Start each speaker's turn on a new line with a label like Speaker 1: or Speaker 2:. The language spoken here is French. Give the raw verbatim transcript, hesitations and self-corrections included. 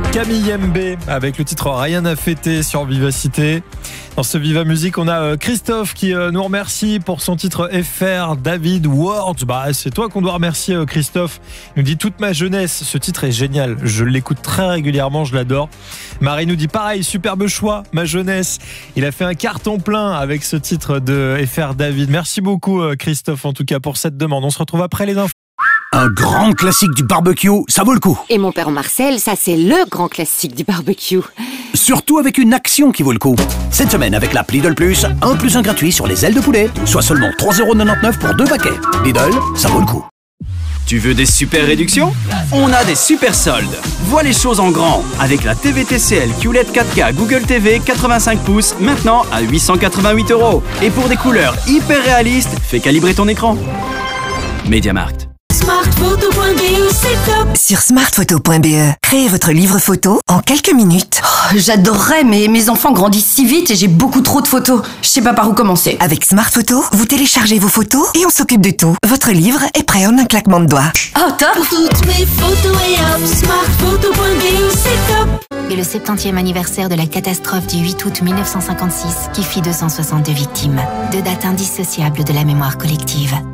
Speaker 1: Camille M B avec le titre Rien à fêter sur Vivacité. Dans ce Viva Musique, on a Christophe qui nous remercie pour son titre F R. David Words, bah, c'est toi qu'on doit remercier, Christophe. Il nous dit toute ma jeunesse, ce titre est génial. Je l'écoute très régulièrement, je l'adore. Marie nous dit pareil, superbe choix, ma jeunesse. Il a fait un carton plein avec ce titre de F R. David. Merci beaucoup, Christophe, en tout cas, pour cette demande. On se retrouve après les infos.
Speaker 2: Un grand classique du barbecue, ça vaut le coup.
Speaker 3: Et mon père Marcel, ça c'est le grand classique du barbecue.
Speaker 2: Surtout avec une action qui vaut le coup. Cette semaine avec l'app Lidl Plus, un plus un gratuit sur les ailes de poulet, soit seulement trois euros quatre-vingt-dix-neuf pour deux paquets. Lidl, ça vaut le coup.
Speaker 4: Tu veux des super réductions? On a des super soldes. Vois les choses en grand avec la T V T C L Q L E D quatre K Google T V quatre-vingt-cinq pouces maintenant à huit cent quatre-vingt-huit euros. Et pour des couleurs hyper réalistes, fais calibrer ton écran. MediaMarkt.
Speaker 5: Smartphoto point B E, c'est top.
Speaker 6: Sur smartphoto point B E, créez votre livre photo en quelques minutes.
Speaker 7: Oh, j'adorerais, mais mes enfants grandissent si vite et j'ai beaucoup trop de photos. Je sais pas par où commencer.
Speaker 6: Avec Smartphoto, vous téléchargez vos photos et on s'occupe de tout. Votre livre est prêt en un claquement de doigts.
Speaker 7: Oh, top.
Speaker 5: Pour toutes mes photos et hop, smartphoto point B E, c'est top.
Speaker 8: Et le septantième anniversaire de la catastrophe du huit août mille neuf cent cinquante-six qui fit deux cent soixante-deux victimes. Deux dates indissociables de la mémoire collective.